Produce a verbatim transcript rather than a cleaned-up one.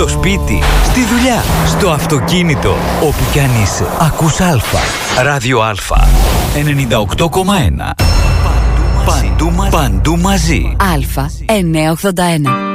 Στο σπίτι, στη δουλειά, στο αυτοκίνητο, όπου κι αν είσαι. Ακούς Αλφα. Ράδιο Αλφα. ενενήντα οκτώ κόμμα ένα. Παντού μαζί. Παντού μαζί. Αλφα εννιακόσια ογδόντα ένα.